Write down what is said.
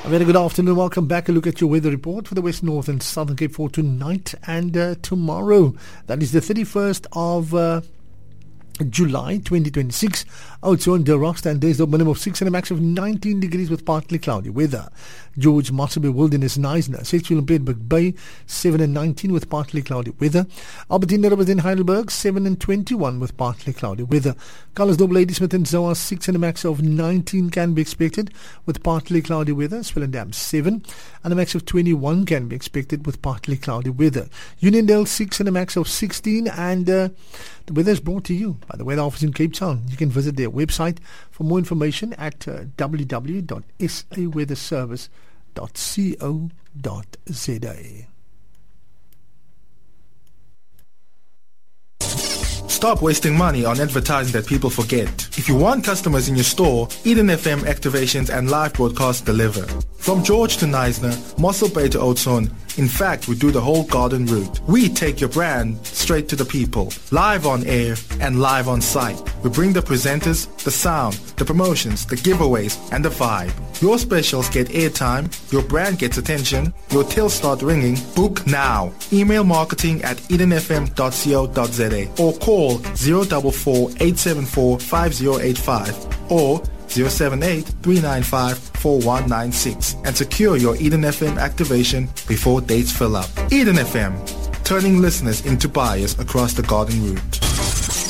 A very good afternoon. Welcome back. A look at your weather report for the West, North and Southern Cape for tonight and tomorrow. That is the 31st of July 2026. Oudtshoorn, De Rockstand, days the minimum of 6 and a max of 19 degrees with partly cloudy weather. George, Matsebe, Wilderness, Neisner, Sedgefield and Bedburg Bay, 7 and 19 with partly cloudy weather. Albertine, Robertson, Heidelberg, 7 and 21 with partly cloudy weather. Carlersdorp, Ladysmith and Zoa, 6 and a max of 19 can be expected with partly cloudy weather. Swellendam, 7 and a max of 21 can be expected with partly cloudy weather. Uniondale, 6 and a max of 16, and the weather is brought to you by the Weather Office in Cape Town. You can visit their website for more information at www.saweatherservice.co.za. Stop wasting money on advertising that people forget. If you want customers in your store, Eden FM activations and live broadcasts deliver. From George to Neisner, Mossel Bay to Oudtshoorn, in fact, we do the whole garden route. We take your brand straight to the people, live on air and live on site. We bring the presenters, the sound, the promotions, the giveaways, and the vibe. Your specials get airtime, your brand gets attention, your tills start ringing. Book now. Email marketing at edenfm.co.za or call 044 874 5085 or 078-395-4196 and secure your Eden FM activation before dates fill up. Eden FM, turning listeners into buyers across the garden route.